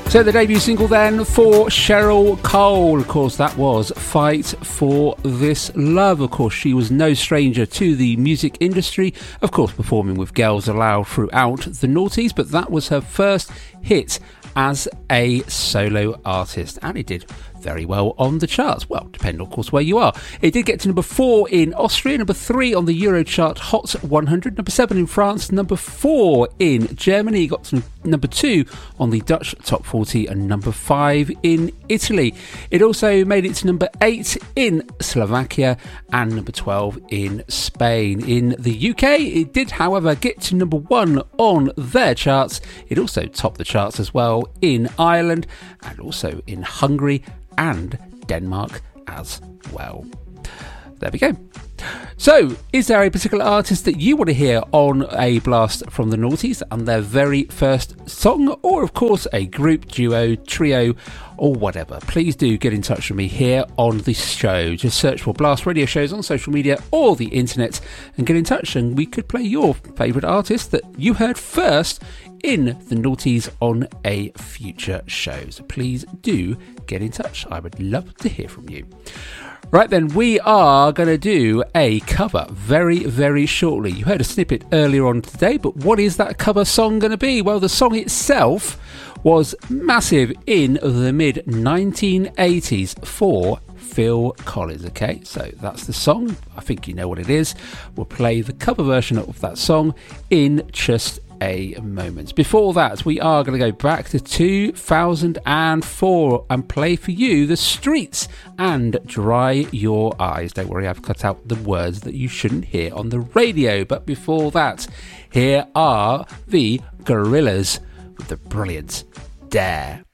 So the debut single then for Cheryl Cole, of course, that was Fight for This Love. Of course, she was no stranger to the music industry, of course, performing with Girls Aloud throughout the noughties, but that was her first hit as a solo artist, and it did very well on the charts. Well, depending, of course, where you are. It did get to number 4 in Austria, number 3 on the Eurochart Hot 100, number 7 in France, number 4 in Germany, got to number 2 on the Dutch Top 40, and number 5 in Italy. It also made it to number 8 in Slovakia and number 12 in Spain. In the UK, it did, however, get to number 1 on their charts. It also topped the charts as well in Ireland and also in Hungary and Denmark as well. There we go. So, is there a particular artist that you want to hear on a blast from the noughties and their very first song, or of course a group, duo, trio, or whatever? Please do get in touch with me here on the show. Just search for Blast Radio Shows on social media or the internet and get in touch, and we could play your favourite artist that you heard first in the noughties on a future show. So please do get in touch. I would love to hear from you. Right then, we are going to do a cover very, very shortly. You heard a snippet earlier on today, but what is that cover song going to be? Well, the song itself was massive in the mid-1980s for Phil Collins. Okay, so that's the song. I think you know what it is. We'll play the cover version of that song in just a moment. Before that, we are going to go back to 2004 and play for you The Streets and Dry Your Eyes. Don't worry, I've cut out the words that you shouldn't hear on the radio. But before that, here are the Gorillaz with the brilliant Dare.